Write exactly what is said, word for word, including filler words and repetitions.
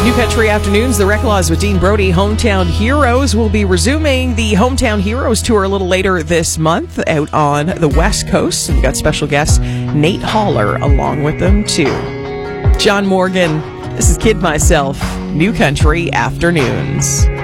New Country Afternoons, the Rec Laws with Dean Brody. Hometown Heroes will be resuming the Hometown Heroes tour a little later this month out on the West Coast. And we've got special guest Nate Haller along with them, too. John Morgan, this is Kid Myself, New Country Afternoons.